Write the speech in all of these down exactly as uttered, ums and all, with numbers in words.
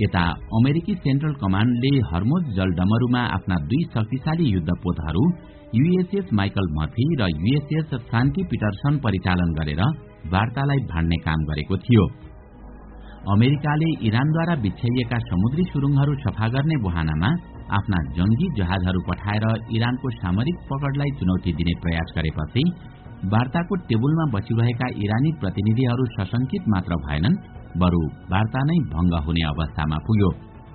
यता अमेरिकी सेन्ट्रल कमान्डले हर्मुज जलडमरूमा आफ्ना दुई शक्तिशाली युद्धपोतहरू यूएसएस माइकल मर्फी र यूएसएस फ्रान्की पिटरसन परिचालन गरेर वार्तालाई भाड्ने काम गरेको थियो। अमेरिकाले इरानद्वारा बिछ्याइएका समुद्री सुरुङहरू सफा गर्ने बहानामा आफ्ना जंगी जहाजहरू पठाएर इरानको सामरिक पकडलाई चुनौती दिने प्रयास गरेपछि वार्ताको टेबुलमा बसिरहेका इरानी प्रतिनिधिहरू सशंकित मात्र भएनन्, बरु वार्ता नै भंग हुने अवस्थामा पुग्यो।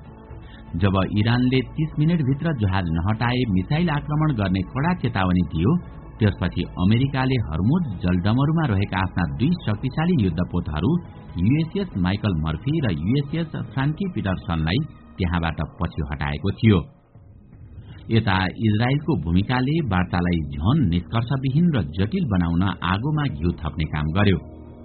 जब इरानले तीस मिनटभित्र जहाज नहटाए मिसाइल आक्रमण गर्ने कड़ा चेतावनी दियो, त्यसपछि अमेरिकाले हर्मुज जलडमरूमा रहेका आफ्ना दुई शक्तिशाली युद्धपोतहरू यूएसएस माइकल मर्फी र यूएसएस फ्रान्की पिटरसनलाई त्यहाँबाट पछि हटाएको थियो। यता इजरायलको भूमिकाले वार्तालाई झन निष्कर्षविहीन र जटिल बनाउन आगोमा घिउ थप्ने काम गर्यो।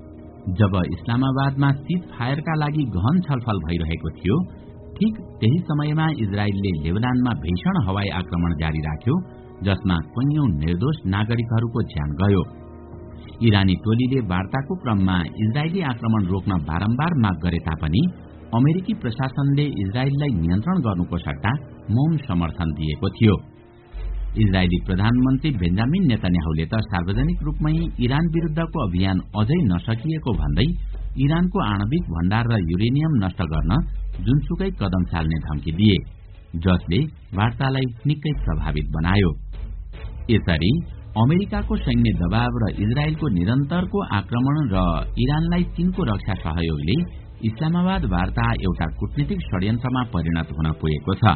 जब इस्लामाबादमा सीज फायरका लागि गहन छलफल भइरहेको थियो, ठीक त्यही समयमा इजरायलले लेबनानमा भीषण हवाई आक्रमण जारी राख्यो, जसमा कैयौं निर्दोष नागरिकहरूको ज्यान गयो। इरानी टोलीले वार्ताको क्रममा इजरायली आक्रमण रोक्न बारम्बार माग गरे तापनि अमेरिकी प्रशासनले इजरायललाई नियन्त्रण गर्नुको सट्टा मौन समर्थन दिएको थियो। इजरायली प्रधानमन्त्री बेन्जामिन नेतन्याहुले त सार्वजनिक रूपमै इरान विरुद्धको अभियान अझै नसकिएको भन्दै इरानको आणविक भण्डार र युरेनियम नष्ट गर्न जुनसुकै कदम चाल्ने धम्की दिए, जसले वार्तालाई निकै प्रभावित बनायो। यसरी अमेरिकाको सैन्य दबाव र इजरायलको निरन्तरको आक्रमण र इरानलाई चीनको रक्षा सहयोगले इस्लामाबाद वार्ता एउटा कूटनीतिक षड्यन्त्रमा परिणत हुन पुगेको छ।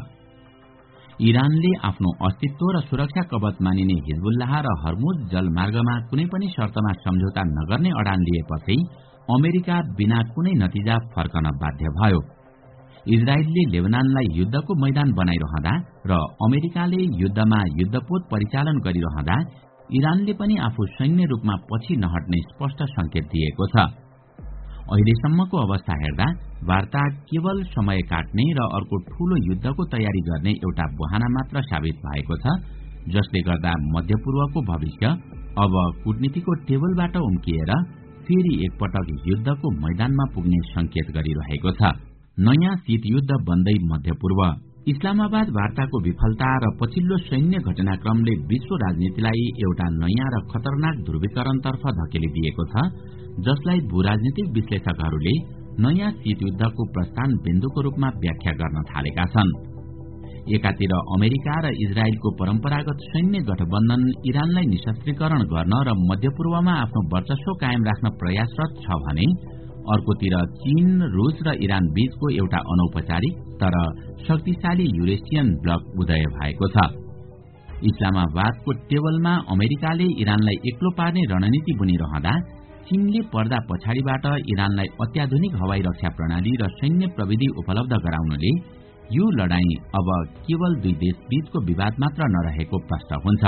इरानले आफ्नो अस्तित्व र सुरक्षा कवच मानिने हिजबुल्लाह र हर्मुज जलमार्गमा कुनै पनि शर्तमा सम्झौता नगर्ने अडान लिएपछि अमेरिका बिना कुनै नतिजा फर्कन बाध्य भयो। इजरायलले लेबनानलाई युद्धको मैदान बनाइरहँदा र अमेरिकाले युद्धमा युद्धपोत परिचालन गरिरहँदा इरानले पनि आफू सैन्य रूपमा पछि नहट्ने स्पष्ट संकेत दिएको छ। अहिलेसम्मको अवस्था हेर्दा वार्ता केवल समय काट्ने र अर्को ठूलो युद्धको तयारी गर्ने एउटा बहाना मात्र साबित भएको छ, जसले गर्दा मध्यपूर्वको भविष्य अब कूटनीतिको टेबलबाट उम्किएर फेरि एकपटक युद्धको मैदानमा पुग्ने संकेत गरिरहेको छ। नयाँ शीतयुद्ध बन्दै मध्यपूर्व। इस्लामाबाद वार्ताको विफलता र पछिल्लो सैन्य घटनाक्रमले विश्व राजनीतिलाई एउटा नयाँ र खतरनाक ध्रुवीकरणतर्फ धकेलिदिएको छ, जसलाई भूराजनीतिक विश्लेषकहरूले नयाँ शीतयुद्धको प्रस्थान बिन्दुको रूपमा व्याख्या गर्न थालेका छन्। एकातिर अमेरिका र इजरायलको परम्परागत सैन्य गठबन्धन इरानलाई निशस्त्रीकरण गर्न र मध्यपूर्वमा आफ्नो वर्चस्व कायम राख्न प्रयासरत छ भने अर्कोतिर चीन, रूस र इरान बीचको एउटा अनौपचारिक तर शक्तिशाली युरेसियन ब्लक उदय भएको छ। इस्लामाबादको टेबलमा अमेरिकाले इरानलाई एक्लो पार्ने रणनीति बुनिरहँदा चीनले पर्दा पछाडिबाट इरानलाई अत्याधुनिक हवाई रक्षा प्रणाली र सैन्य प्रविधि उपलब्ध गराउनुले यो लडाईँ अब केवल दुई देश बीचको विवाद मात्र नरहेको प्रश्न हुन्छ।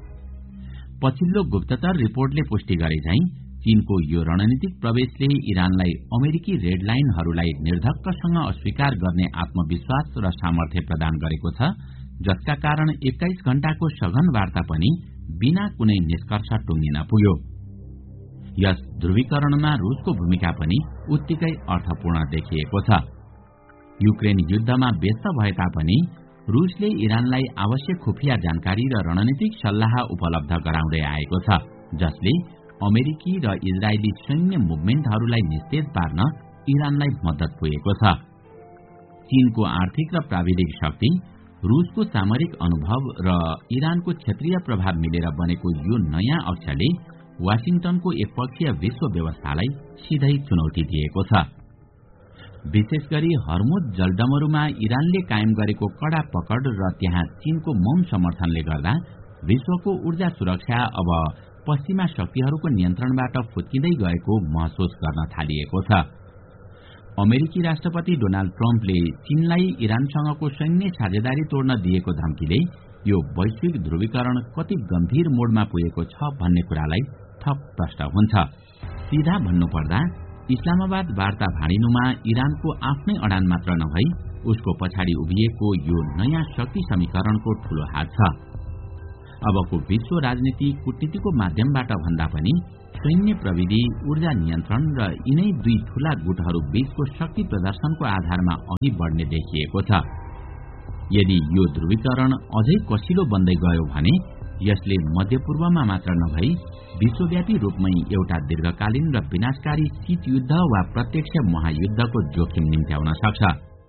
पछिल्लो गुप्तचर रिपोर्टले पुष्टि गरे झैं चीनको यो रणनीतिक प्रवेशले इरानलाई अमेरिकी रेड लाइनहरूलाई निर्धक्कसँग अस्वीकार गर्ने आत्मविश्वास र सामर्थ्य प्रदान गरेको छ, जसका कारण एक्काइस घण्टाको सघन वार्ता पनि बिना कुनै निष्कर्ष टुङ्गिन पुग्यो। यस ध्रुवीकरणमा रूसको भूमिका पनि उत्तिकै अर्थपूर्ण देखिएको छ। युक्रेन युद्धमा व्यस्त भए तापनि रूसले इरानलाई आवश्यक खुफिया जानकारी र रणनीतिक सल्लाह उपलब्ध गराउँदै आएको छ, जसले अमेरिकी र इजरायली सैन्य मुभमेन्टहरूलाई निस्तेज पार्न इरानलाई मद्दत पुगेको छ। चीनको आर्थिक र प्राविधिक शक्ति, रूसको सामरिक अनुभव र इरानको क्षेत्रीय प्रभाव मिलेर बनेको यो नयाँ अक्षले वाशिंगटनको एकपक्षीय विश्व व्यवस्थालाई सिधै चुनौती दिएको छ। विशेष गरी हर्मुज जलडमरूमा इरानले कायम गरेको कड़ा पकड र त्यहाँ चीनको मौन समर्थनले गर्दा विश्वको ऊर्जा सुरक्षा अब पश्चिमा शक्तिहरूको नियन्त्रणबाट फुत्किँदै गएको महसुस गर्न थालिएको छ। अमेरिकी राष्ट्रपति डोनाल्ड ट्रम्पले चीनलाई इरानसँगको सैन्य साझेदारी तोड्न दिएको धम्कीले यो वैश्विक ध्रुवीकरण कति गम्भीर मोडमा पुगेको छ भन्ने कुरालाई थप प्रश्न हुन्छ। सीधा भन्नुपर्दा इस्लामाबाद वार्ता भाँडिनुमा इरानको आफ्नै अडान मात्र नभई उसको पछाडि उभिएको यो नयाँ शक्ति समीकरणको ठूलो हात छ। अबको विश्व राजनीति कूटनीतिको माध्यमबाट भन्दा पनि सैन्य प्रविधि, ऊर्जा नियन्त्रण र यिनै दुई ठूला गुटहरू बीचको शक्ति प्रदर्शनको आधारमा अघि बढ्ने देखिएको छ। यदि यो ध्रुवीकरण अझै कसिलो बन्दै गयो भने यसले मध्यपूर्वमा मात्र नभई विश्वव्यापी रूपमै एउटा दीर्घकालीन र विनाशकारी शीत युद्ध वा प्रत्यक्ष महायुद्धको जोखिम निम्त्याउन सक्छ।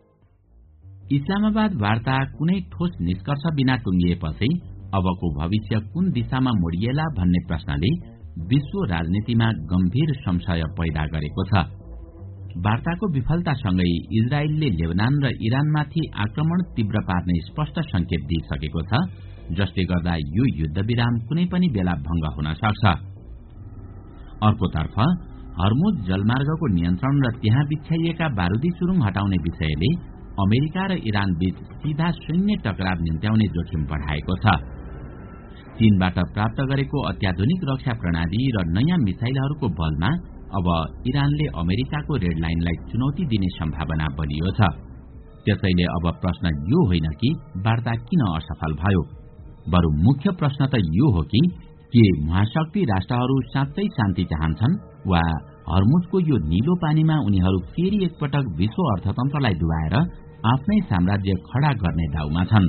इस्लामाबाद वार्ता कुनै ठोस निष्कर्ष बिना टुंगिएपछि अबको भविष्य कुन दिशामा मोडिएला भन्ने प्रश्नले विश्व राजनीतिमा गम्भीर संशय पैदा गरेको छ। वार्ताको विफलतासँगै इजरायलले लेबनान र इरानमाथि आक्रमण तीव्र पार्ने स्पष्ट संकेत दिइसकेको छ, जसले गर्दा यो युद्धविराम कुनै पनि बेला भंग हुन सक्छ। अर्कोतर्फ हर्मुज जलमार्गको नियन्त्रण र त्यहाँ बिछ्याइएका बारूदी सुरुङ हटाउने विषयले अमेरिका र इरान बीच सीधा सैन्य टकराव निम्त्याउने जोखिम बढाएको छ। चीनबाट प्राप्त गरेको अत्याधुनिक रक्षा प्रणाली र नयाँ मिसाइलहरूको बलमा अब इरानले अमेरिकाको रेड लाइनलाई चुनौती दिने सम्भावना बलियो छ। त्यसैले अब प्रश्न यो होइन कि वार्ता किन असफल भयो, बरु मुख्य प्रश्न त यो हो कि के महाशक्ति राष्ट्रहरू साँच्चै शान्ति चाहन्छन् वा हर्मुजको यो नीलो पानीमा उनीहरू फेरि एकपटक विश्व अर्थतन्त्रलाई डुबाएर आफ्नै साम्राज्य खडा गर्ने दाउमा छन्।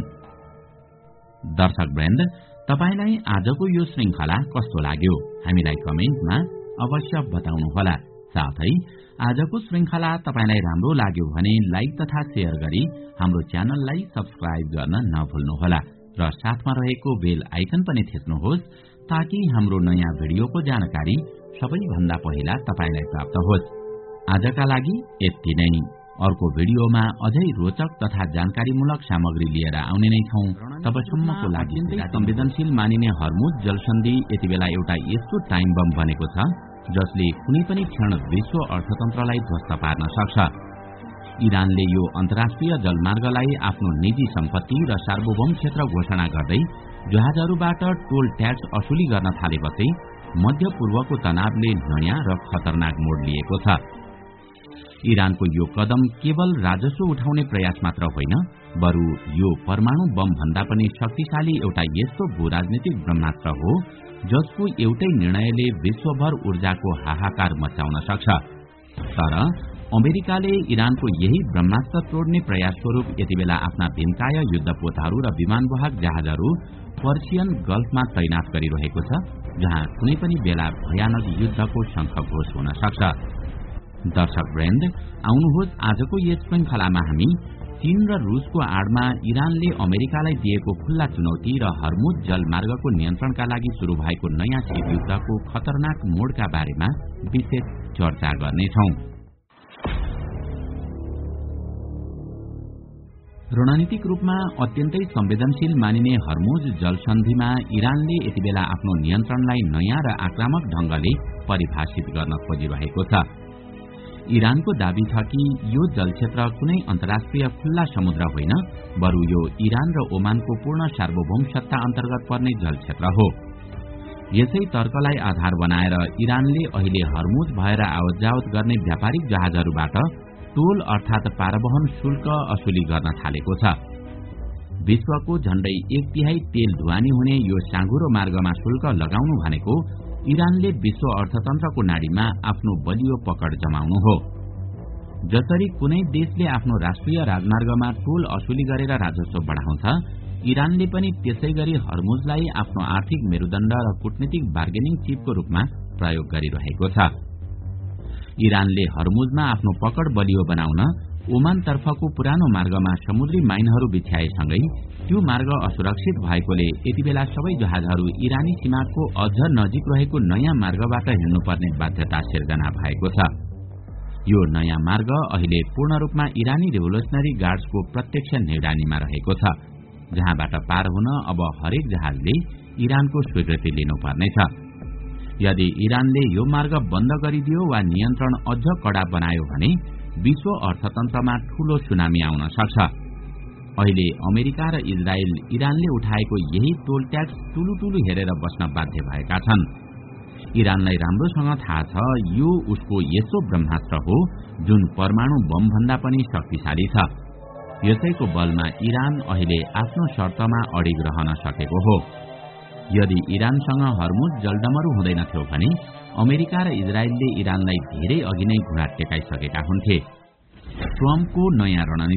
दर्शकवृन्द, तपाईलाई आजको यो श्रृंखला कस्तो लाग्यो हामीलाई कमेन्टमा अवश्य बताउनुहोला। साथै आजको श्रृंखला तपाईलाई राम्रो लाग्यो भने लाइक तथा शेयर गरी हाम्रो च्यानललाई सब्स्क्राइब गर्न नभुल्नुहोला र साथमा रहेको बेल आइकन पनि थिच्नुहोस् ताकि हाम्रो नयाँ भिडियोको जानकारी सबैभन्दा पहिला तपाईलाई प्राप्त होस्। आजका लागि यति नै। अर्को भिडियोमा अझै रोचक तथा जानकारीमूलक सामग्री लिएर आउने नै छौं। तबसम्मको लागि संवेदनशील मानिने हर्मुज जलसन्धि यति बेला एउटा यस्तो टाइम बम बनेको छ जसले कुनै पनि क्षण विश्व अर्थतन्त्रलाई ध्वस्त पार्न सक्छ। इरानले यो अन्तर्राष्ट्रिय जलमार्गलाई आफ्नो निजी सम्पत्ति र सार्वभौम क्षेत्र घोषणा गर्दै जहाजहरूबाट टोल ट्याक्स असुली गर्न थालेपछि मध्य पूर्वको तनावले नयाँ र खतरनाक मोड लिएको छ। इरानको यो कदम केवल राजस्व उठाउने प्रयास मात्र होइन, बरु यो परमाणु बम भन्दा पनि शक्तिशाली एउटा यस्तो भूराजनीतिक ब्रह्मास्त्र हो जसको एउटै निर्णयले विश्वभर ऊर्जाको हाहाकार मचाउन सक्छ। तर अमेरिकाले इरानको यही ब्रह्मास्त्र तोड्ने प्रयास स्वरूप यति बेला आफ्ना भीमकाय युद्धपोतहरू र विमानवाहक जहाजहरू पर्सियन गल्फमा तैनात गरिरहेको छ, जहाँ कुनै पनि बेला भयानक युद्धको शंखघोष हुन सक्छ। दर्शकवृन्द, आउनुहोस् आजको यस श्रृंखलामा हामी चीन र रूसको आडमा इरानले अमेरिकालाई दिएको खुल्ला चुनौती र हर्मुज जलमार्गको नियन्त्रणका लागि शुरू भएको नयाँ शीत युद्धको खतरनाक मोडका बारेमा विशेष चर्चा गर्नेछौं। रणनीतिक रूपमा अत्यन्तै संवेदनशील मानिने हर्मुज जलसन्धिमा इरानले यति बेला आफ्नो नियन्त्रणलाई नयाँ र आक्रामक ढंगले परिभाषित गर्न खोजिरहेको छ। इरानको दावी छ कि यो जलक्षेत्र कुनै अन्तर्राष्ट्रिय खुल्ला समुद्र होइन, बरु यो इरान र ओमानको पूर्ण सार्वभौम सत्ता अन्तर्गत पर्ने जलक्षेत्र हो। यसै तर्कलाई आधार बनाएर इरानले अहिले हर्मुज भएर आवतजावत गर्ने व्यापारिक जहाजहरूबाट टोल अर्थात पारवहन शुल्क असुली गर्न थालेको छ। विश्वको झण्डै एक तिहाई तेल ढुवानी हुने यो साँघुरो मार्गमा शुल्क लगाउनु भनेको इरानले विश्व अर्थतन्त्रको नाडीमा आफ्नो बलियो पकड जमाउनु हो। जसरी कुनै देशले आफ्नो राष्ट्रिय राजमार्गमा टोल असुली गरेर राजस्व बढाउँछ, इरानले पनि त्यसै गरी हर्मुजलाई आफ्नो आर्थिक मेरुदण्ड र कूटनीतिक बार्गेनिङ चिपको रूपमा प्रयोग गरिरहेको छ। इरानले हर्मुजमा आफ्नो पकड बलियो बनाउन ओमान तर्फको पुरानो मार्गमा समुद्री माइनहरू बिछ्याएसँगै त्यो मार्ग असुरक्षित भएकोले यति बेला सबै जहाजहरू इरानी सीमाको अझ नजिक रहेको नयाँ मार्गबाट हिँड्नुपर्ने बाध्यता सिर्जना भएको छ। यो नयाँ मार्ग अहिले पूर्ण रूपमा इरानी रेभोल्युसनरी गार्ड्सको प्रत्यक्ष निगरानीमा रहेको छ, जहाँबाट पार हुन अब हरेक जहाजले इरानको स्वीकृति लिनुपर्नेछ। यदि इरानले यो मार्ग बन्द गरिदियो वा नियन्त्रण अझ कडा बनायो भने विश्व अर्थतन्त्रमा ठूलो सुनामी आउन सक्छ। अहिले अमेरिका र इजरायल इरानले उठाएको यही टोल ट्याक्स टुलु टुलु हेरेर बस्न बाध्य भएका छन्। इरानलाई राम्रोसँग थाहा छ यो उसको यस्तो ब्रह्मास्त्र हो जुन परमाणु बम भन्दा पनि शक्तिशाली छ। यसैको बलमा इरान अहिले आफ्नो शर्तमा अडिग रहन सकेको हो। यदि इरानसँग हर्मुज जलडमरु हुँदैनथ्यो भने अमेरिका र इजरायलले इरानलाई धेरै अघि नै घुँडा टेकाइसकेका हुन्थे। ट्रम्पको नयाँ रणनीति